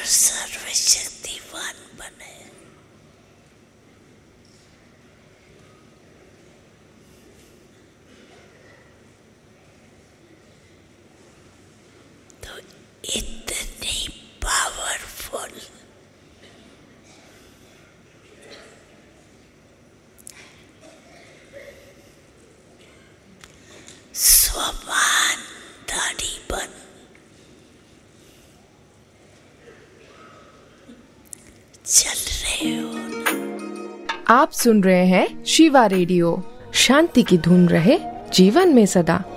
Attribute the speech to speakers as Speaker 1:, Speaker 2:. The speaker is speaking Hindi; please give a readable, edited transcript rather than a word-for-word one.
Speaker 1: सर्वशक्तिवान बने। तो इतनी पावरफुल स्वमान दाढ़ी बन चल रहे हो ना।
Speaker 2: आप सुन रहे हैं शिवा रेडियो। शांति की धुन रहे जीवन में सदा।